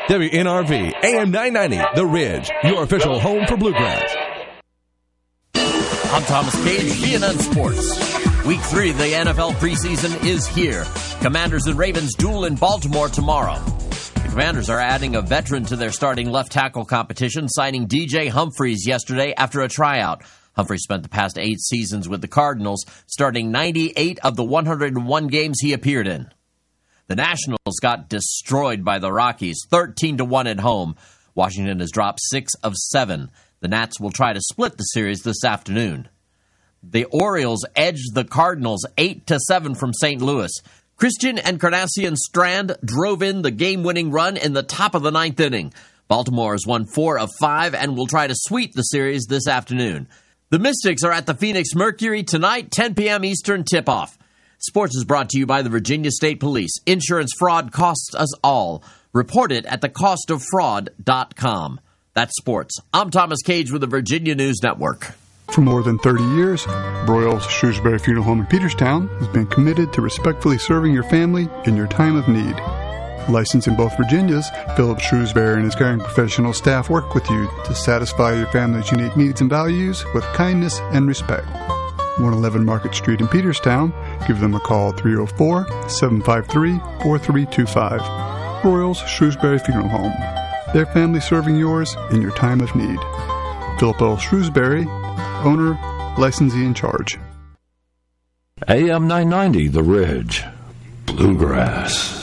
WNRV, AM 990, The Ridge, your official home for Bluegrass. I'm Thomas Cage, CNN Sports. Week 3 of the NFL preseason is here. Commanders and Ravens duel in Baltimore tomorrow. The Commanders are adding a veteran to their starting left tackle competition, signing DJ Humphries yesterday after a tryout. Humphries spent the past 8 seasons with the Cardinals, starting 98 of the 101 games he appeared in. The Nationals got destroyed by the Rockies, 13-1 at home. Washington has dropped 6 of 7. The Nats will try to split the series this afternoon. The Orioles edged the Cardinals 8-7 from St. Louis. Christian Encarnacion Strand drove in the game-winning run in the top of the 9th inning. Baltimore has won 4 of 5 and will try to sweep the series this afternoon. The Mystics are at the Phoenix Mercury tonight, 10 p.m. Eastern tip-off. Sports is brought to you by the Virginia State Police. Insurance fraud costs us all. Report it at thecostoffraud.com. That's sports. I'm Thomas Cage with the Virginia News Network. For more than 30 years, Broyles Shrewsbury Funeral Home in Peterstown has been committed to respectfully serving your family in your time of need. Licensed in both Virginias, Philip Shrewsbury and his caring professional staff work with you to satisfy your family's unique needs and values with kindness and respect. 111 Market Street in Peterstown. Give them a call at 304-753-4325. Broyles Shrewsbury Funeral Home. Their family serving yours in your time of need. Philip L. Shrewsbury, owner, licensee in charge. AM 990, The Ridge, Bluegrass.